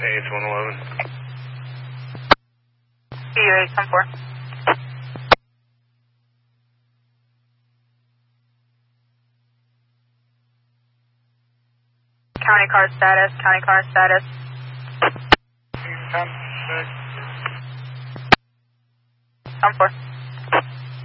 It's 111. EU814. County car status, county car status. 10-6. 10-4.